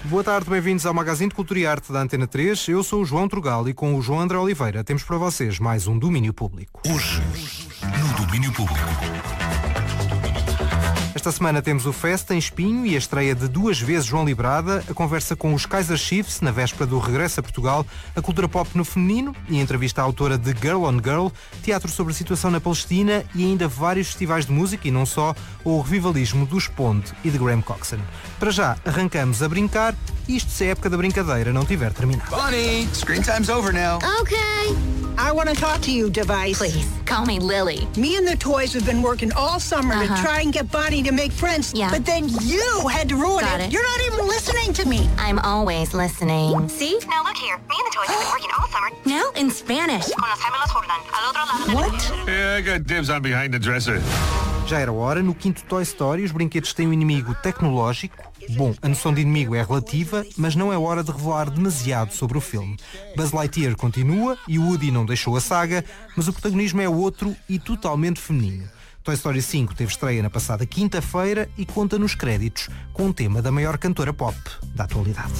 Boa tarde, bem-vindos ao Magazine de Cultura e Arte da Antena 3. Eu sou o João Trugal e com o João André Oliveira temos para vocês mais um Domínio Público. Hoje, no Domínio Público. Esta semana temos o Festa em Espinho e a estreia de duas vezes João Librada, a conversa com os Kaiser Chiefs na véspera do regresso a Portugal, a cultura pop no feminino e a entrevista à autora de Girl on Girl, teatro sobre a situação na Palestina e ainda vários festivais de música e não só, ou o revivalismo do Sponde e de Graham Coxon. Para já, arrancamos a brincar, isto se a época da brincadeira não tiver terminado. Bonnie, screen time's over now. Okay. I want to talk to you, Device. Please, call me Lily. Me and the toys have been working all summer to try and get Bonnie to make friends. Yeah. But then you had to ruin Got it. You're not even listening to me. I'm always listening. See? Now look here. Me and the toys have been working all summer. Now in Spanish. Con los gemelos Jordan. Al otro lado del What? Yeah, I got dibs on behind the dresser. Já era hora, no quinto Toy Story os brinquedos têm um inimigo tecnológico. Bom, a noção de inimigo é relativa, mas não é hora de revelar demasiado sobre o filme. Buzz Lightyear continua e o Woody não deixou a saga, mas o protagonismo é outro e totalmente feminino. Toy Story 5 teve estreia na passada quinta-feira e conta nos créditos com um tema da maior cantora pop da atualidade.